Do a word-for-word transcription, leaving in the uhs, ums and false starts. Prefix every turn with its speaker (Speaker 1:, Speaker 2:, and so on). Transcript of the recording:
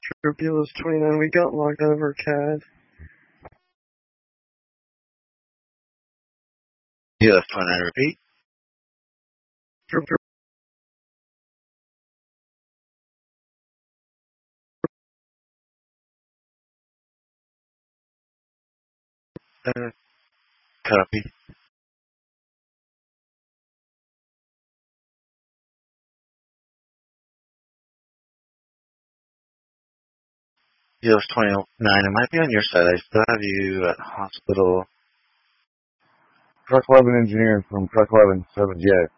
Speaker 1: Turbulus twenty-nine, we got logged out of our C A D.
Speaker 2: U F twenty-nine, repeat.
Speaker 1: Tur-
Speaker 2: Uh, copy. U F twenty-nine, it might be on your side. I still have you at hospital.
Speaker 3: Truck eleven engineer from Truck eleven, seven J.